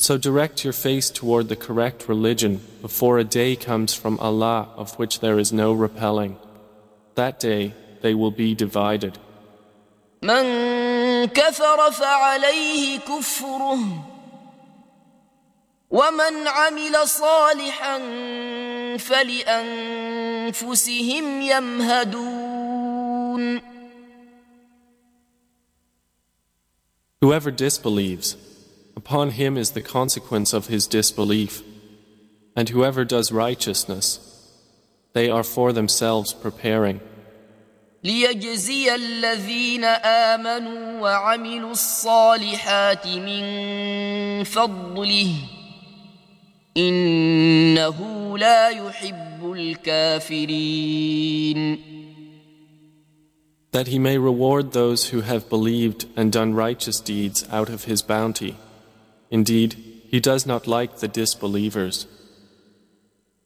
So direct your face toward the correct religion before a day comes from Allah of which there is no repelling. That day they will be divided. من كفر فعليه كفره ومن عمل صالحا فلأنفسهم يمهدون. Whoever disbelieves, upon him is the consequence of his disbelief, and whoever does righteousness, they are for themselves preparing. ليجزي الذين آمنوا وعملوا الصالحات من فضله إنه لا يحب الكافرين. That he may reward those who have believed and done righteous deeds out of his bounty. Indeed, he does not like the disbelievers.